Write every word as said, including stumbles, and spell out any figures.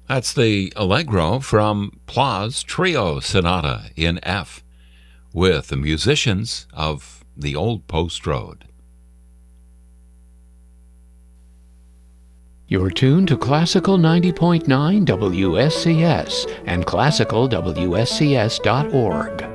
That's the Allegro from Pla's Trio Sonata in F, with the musicians of the Old Post Road. You're tuned to Classical ninety point nine W S C S and classical W S C S dot org.